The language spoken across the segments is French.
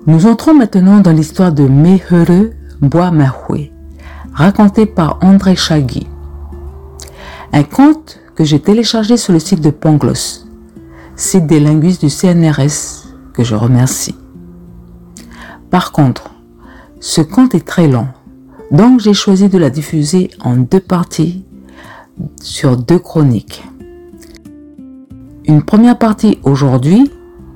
Nous entrons maintenant dans l'histoire de Meheureux Bois-Mahoué, racontée par André Chagui. Un conte que j'ai téléchargé sur le site de Pangloss, site des linguistes du CNRS, que je remercie. Par contre, ce conte est très long, donc j'ai choisi de la diffuser en 2 parties sur 2 chroniques. Une première partie aujourd'hui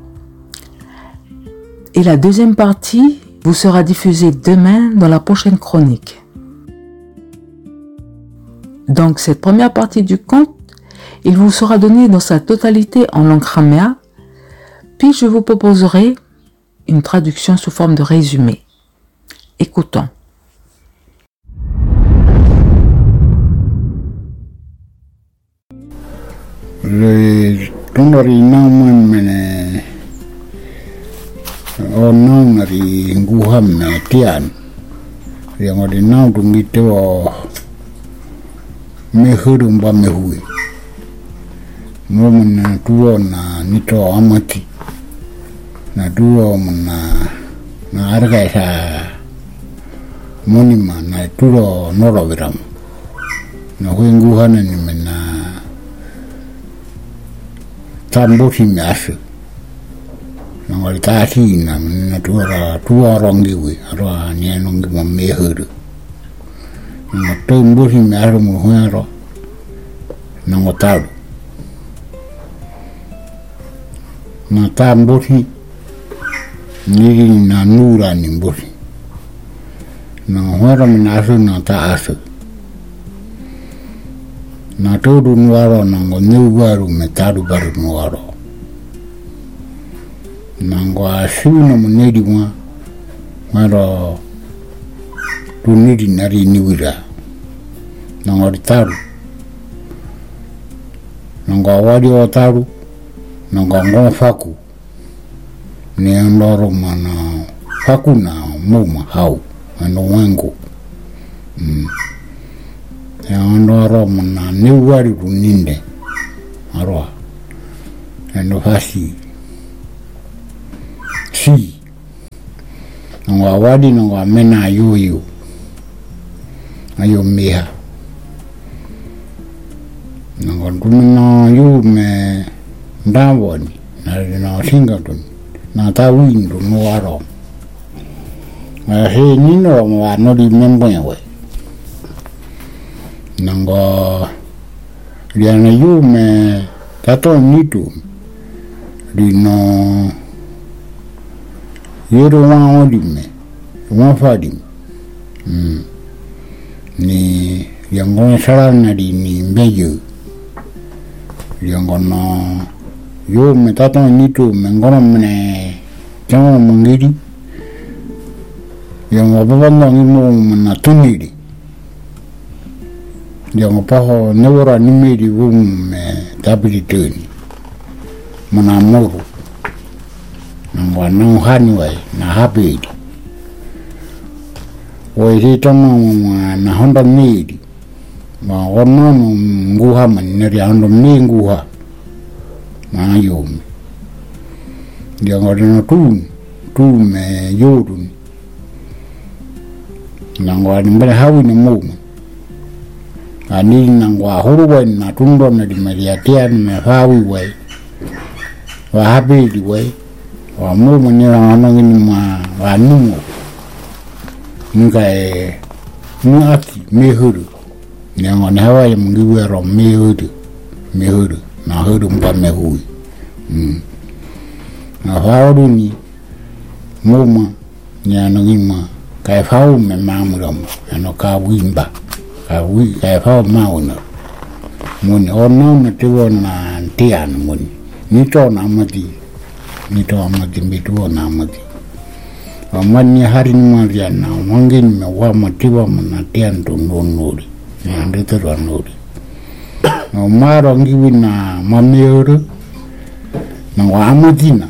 et la deuxième partie vous sera diffusée demain dans la prochaine chronique. Donc cette première partie du conte, il vous sera donné dans sa totalité en langue Khamea, puis je vous proposerai une traduction sous forme de résumé. Écoutons. Le tondori naman mene o naunari nguham me tian yang odi nau dungite o Meheureux Bois-Mahoué no mena tuo na nito amati na tuo na arga sa monima na tuo noroviram na nguhana ni mena tamboti miasu na waltati na tuwa rongiwi arwa nyenongi mo Meheureux na tamboti miasu mo huero na ngotaru na tamboti niri na nura ni mboti na huero minasu na taasu na todo nuaro na ngoneu waru metaru baru nuaro na ngwa shuna munedi mwa waro tunidi nari niwira na ngwa taru na ngwa wadi otaru na ngwa ngwa faku ni ndoro mana faku na muma hau ano wengo ndoro mana niwari runinde arwa endo hasi si ngwa wadi ngwa mena yoyo ayo meha ngwa tumena yu me ndawoni na Singapore na tawindo nuaro he nino mwa no di membowe nangwa liana yu me tato nitu lino yero wa odime wa fadi ni yango sarana di ni mbeyo yango no yo me tato nitu mengono mene jango mangiri yango babando ngimo na tuniri yango paho nevora nimeri me tabritoni mana moro nangwa no hanway na habedi oiri tono na honda meri ma ono nguha maneri hondo nguha na yomi yango no tu me yorun nangwa nimbe hawi no mo ani nangwa horuwa na tundo na di mariatia na hawi we wa habedi we wa mo manyara ngini ma wa numo ngai ni ati Meheureux nyango na hawa ya mungiwe ro Meheureux na Meheureux Bois-Mahoué na hawo ni moma nyano ngima kai fau me mamuram ano ka wimba ka fau mauna muni ono na tiwo na tian muni nito na amati mituo na amati amani hari ni maria na mangeni me wa matiwa na tian tundonuri na ndete ranuri no maro ngiwi na Meheureux na wa amatina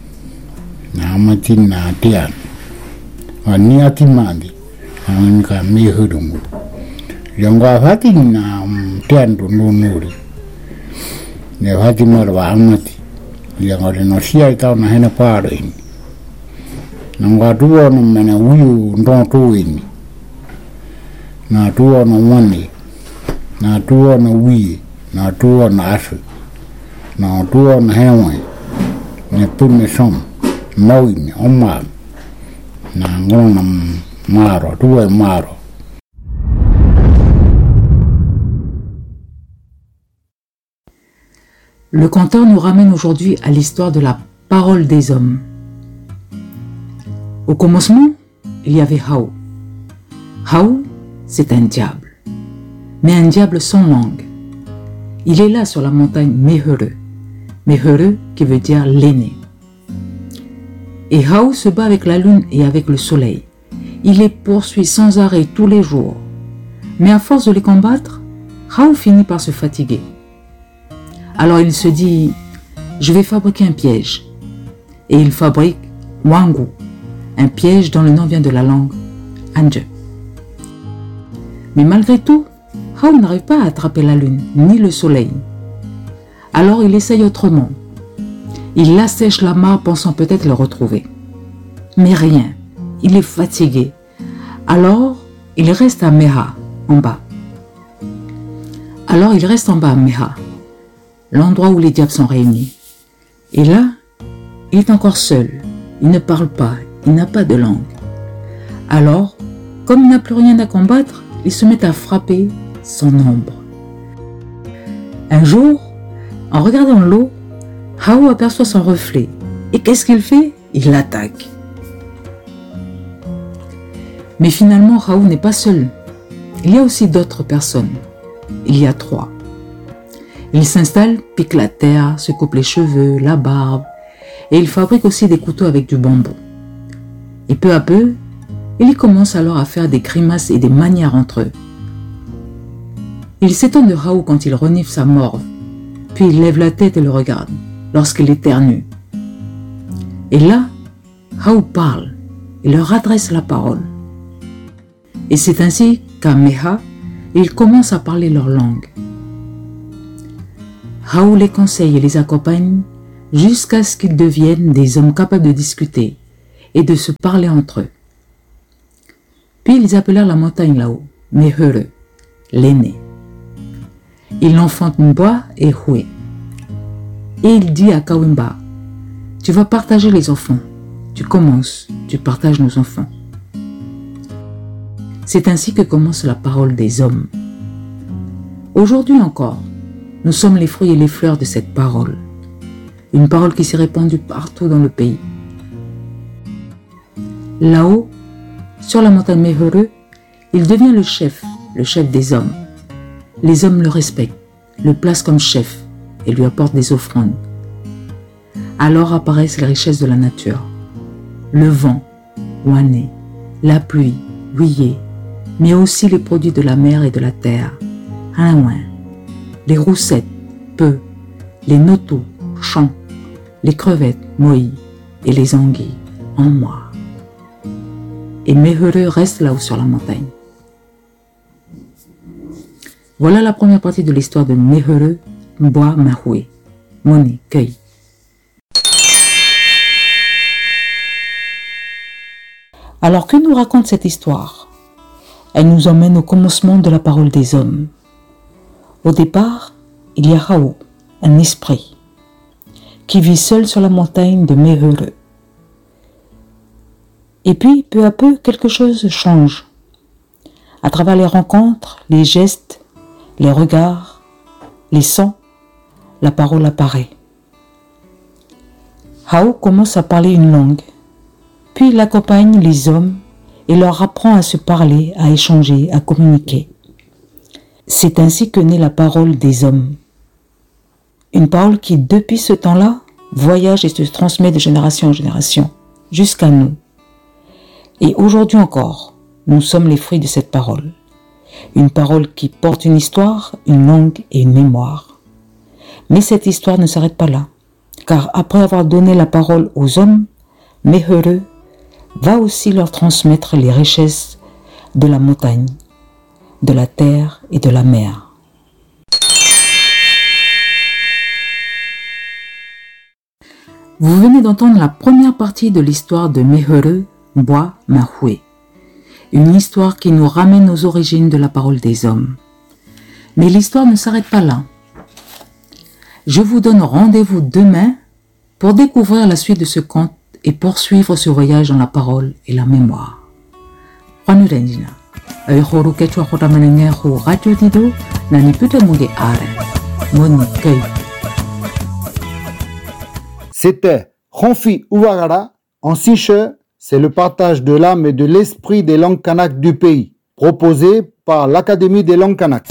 na tian ani atimandi anika Meheureux yango afati na tian tundonuri ne fati maro wa amati yango no sia ita na hena pare Nanga tua no mena wiu ndonto ini. Na tua no wani. Na tua no wi. Na tua no asu. Na tua no hewa. Ne pune som. Mawini omma. Na ngona maro. Tua maro. Le conteur nous ramène aujourd'hui à l'histoire de la parole des hommes. Au commencement, il y avait Hau. Hau, c'est un diable, mais un diable sans langue. Il est là sur la montagne Meheureux. Meheureux qui veut dire l'aîné. Et Hau se bat avec la lune et avec le soleil. Il les poursuit sans arrêt tous les jours. Mais à force de les combattre, Hau finit par se fatiguer. Alors il se dit, je vais fabriquer un piège. Et il fabrique Wangu, un piège dont le nom vient de la langue Anje. Mais malgré tout, Hau n'arrive pas à attraper la lune, ni le soleil. Alors il essaye autrement. Il assèche la mare pensant peut-être le retrouver. Mais rien, il est fatigué. Alors il reste à Meha, en bas. Alors il reste en bas à Meha, l'endroit où les diables sont réunis. Et là, il est encore seul. Il ne parle pas, il n'a pas de langue. Alors, comme il n'a plus rien à combattre, il se met à frapper son ombre. Un jour, en regardant l'eau, Hau aperçoit son reflet. Et qu'est-ce qu'il fait? Il l'attaque. Mais finalement, Hau n'est pas seul. Il y a aussi d'autres personnes. Il y a 3. Il s'installe, pique la terre, se coupe les cheveux, la barbe, et il fabrique aussi des couteaux avec du bambou. Et peu à peu, il commence alors à faire des grimaces et des manières entre eux. Il s'étonne de Hau quand il renifle sa morve, puis il lève la tête et le regarde, lorsqu'il éternue. Et là, Hau parle, et leur adresse la parole. Et c'est ainsi qu'à Meha, ils commencent à parler leur langue. Hau les conseille et les accompagne jusqu'à ce qu'ils deviennent des hommes capables de discuter et de se parler entre eux. Puis ils appelèrent la montagne là-haut, Meheureux, l'aîné. Il l'enfante Mbwa et Houé. Et il dit à Kawimba, tu vas partager les enfants. Tu commences, tu partages nos enfants. C'est ainsi que commence la parole des hommes. Aujourd'hui encore, nous sommes les fruits et les fleurs de cette parole. Une parole qui s'est répandue partout dans le pays. Là-haut, sur la montagne Meheureux, il devient le chef des hommes. Les hommes le respectent, le placent comme chef et lui apportent des offrandes. Alors apparaissent les richesses de la nature. Le vent, Wane, la pluie, Wiye, mais aussi les produits de la mer et de la terre, Hanawin, les roussettes, Peu, les notos, Champs, les crevettes, Moi, et les anguilles, en moi. Et Meheureux reste là-haut sur la montagne. Voilà la première partie de l'histoire de Meheureux, Mbwa Mahoué, Moni, cueille. Alors que nous raconte cette histoire? Elle nous emmène au commencement de la parole des hommes. Au départ, il y a Hau, un esprit, qui vit seul sur la montagne de Meheureux. Et puis, peu à peu, quelque chose change. À travers les rencontres, les gestes, les regards, les sons, la parole apparaît. Hau commence à parler une langue, puis il accompagne les hommes et leur apprend à se parler, à échanger, à communiquer. C'est ainsi que naît la parole des hommes. Une parole qui, depuis ce temps-là, voyage et se transmet de génération en génération, jusqu'à nous. Et aujourd'hui encore, nous sommes les fruits de cette parole. Une parole qui porte une histoire, une langue et une mémoire. Mais cette histoire ne s'arrête pas là, car après avoir donné la parole aux hommes, Meheureux va aussi leur transmettre les richesses de la montagne, de la terre et de la mer. Vous venez d'entendre la première partie de l'histoire de Meheureux, Mbwa Mahwe. Une histoire qui nous ramène aux origines de la parole des hommes. Mais l'histoire ne s'arrête pas là. Je vous donne rendez-vous demain pour découvrir la suite de ce conte et poursuivre ce voyage dans la parole et la mémoire. C'était Ronfi Ouagara en Siche, c'est le partage de l'âme et de l'esprit des langues kanak du pays, proposé par l'Académie des langues kanak.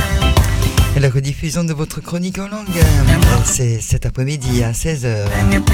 Et la rediffusion de votre chronique en langue, c'est cet après-midi à 16h.